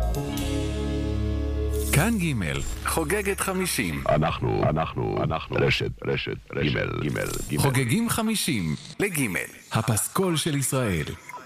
כאן ג' חוגגת 50. אנחנו רשת ג' חוגגים 50 לג' הפסקול של ישראל.